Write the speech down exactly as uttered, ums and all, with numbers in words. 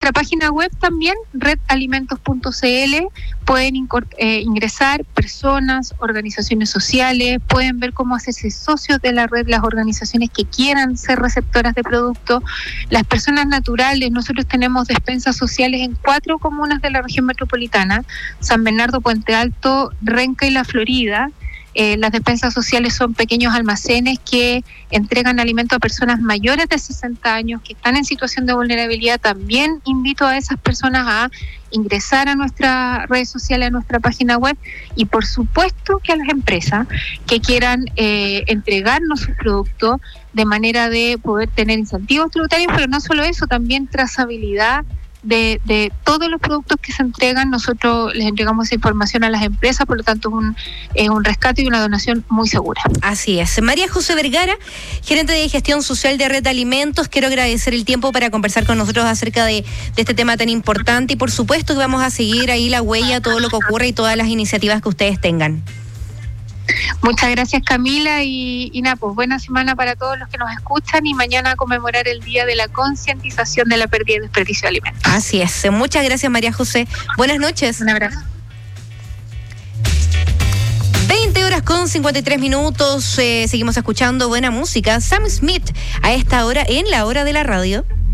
nuestra página web también, red alimentos punto c l, pueden incor- eh, ingresar personas, organizaciones sociales, pueden ver cómo hacerse socios de la red, las organizaciones que quieran ser receptoras de productos, las personas naturales. Nosotros tenemos despensas sociales en cuatro comunas de la región metropolitana: San Bernardo, Puente Alto, Renca y La Florida. Eh, las despensas sociales son pequeños almacenes que entregan alimento a personas mayores de sesenta años que están en situación de vulnerabilidad. También invito a esas personas a ingresar a nuestras redes sociales, a nuestra página web, y por supuesto que a las empresas que quieran eh, entregarnos sus productos de manera de poder tener incentivos tributarios, pero no solo eso, también trazabilidad De, de todos los productos que se entregan. Nosotros les entregamos esa información a las empresas, por lo tanto es un, es un rescate y una donación muy segura. Así es. María José Vergara, gerente de gestión social de Red Alimentos, quiero agradecer el tiempo para conversar con nosotros acerca de, de este tema tan importante, y por supuesto que vamos a seguir ahí la huella, todo lo que ocurre y todas las iniciativas que ustedes tengan. Muchas gracias, Camila, y, y nada, pues buena semana para todos los que nos escuchan, y mañana a conmemorar el Día de la Concientización de la Pérdida y Desperdicio de Alimentos. Así es. Muchas gracias, María José. Buenas noches. Un abrazo. veinte horas con cincuenta y tres minutos. Eh, seguimos escuchando buena música. Sam Smith a esta hora en La Hora de la Radio.